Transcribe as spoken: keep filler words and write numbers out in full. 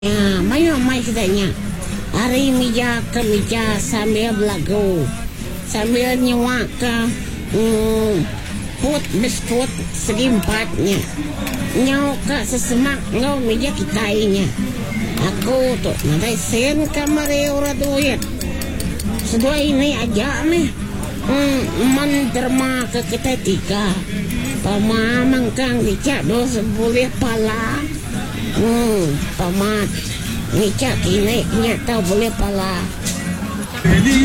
Ya, mai-mai sedanya. Hari meja ke meja sambil belagu, sambil nyewa ke hmm, put biskut segi empatnya. Nyau ke sesemak ngau meja kitainya. Aku tuh nanti sen kamar ora duit. Sedua ini aja nih. Hmm, menderma ke kita tiga. Pamamang kang dicak dos boleh pala. Hmm, pamat. Ngicak ini nyata boleh pala.